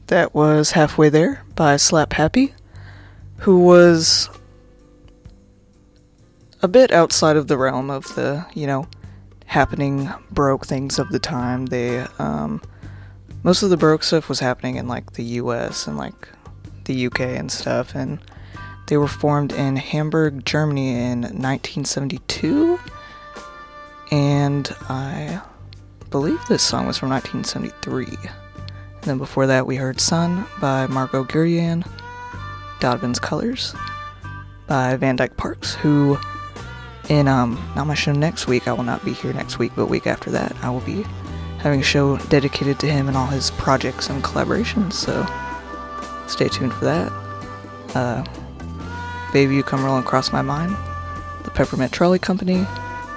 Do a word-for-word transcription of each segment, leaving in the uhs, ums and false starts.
That was Halfway There by Slap Happy, who was a bit outside of the realm of the, you know, happening Baroque things of the time. They, um, most of the Baroque stuff was happening in, like, the U S and, like, the U K and stuff, and they were formed in Hamburg, Germany in nineteen seventy-two, and I believe this song was from nineteen seventy-three. And then before that, we heard Sun by Margot Guryan, Dodvin's Colors by Van Dyke Parks, who in, um, not my show next week, I will not be here next week, but week after that, I will be having a show dedicated to him and all his projects and collaborations, so stay tuned for that. Uh, Baby You Come Rolling Across My Mind, the Peppermint Trolley Company,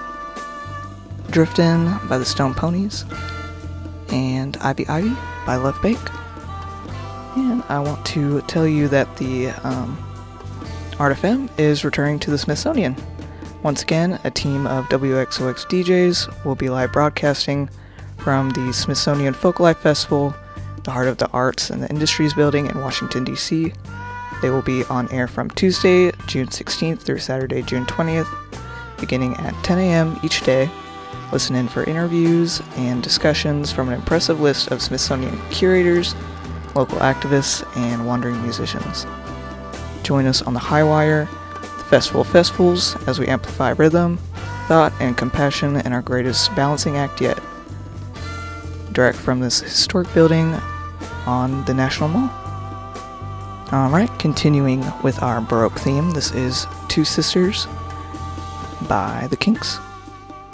Driftin' by the Stone Ponies, and Ivy Ivy by Love Bake. And I want to tell you that the um, Art F M is returning to the Smithsonian. Once again, a team of W X O X D Js will be live broadcasting from the Smithsonian Folklife Festival, the Heart of the Arts and the Industries building in Washington, D C. They will be on air from Tuesday, June sixteenth through Saturday, June twentieth, beginning at ten a.m. each day. Listen in for interviews and discussions from an impressive list of Smithsonian curators, local activists, and wandering musicians. Join us on the High Wire, the Festival of Festivals, as we amplify rhythm, thought, and compassion in our greatest balancing act yet. Direct from this historic building on the National Mall. Alright, continuing with our Baroque theme, this is Two Sisters by The Kinks.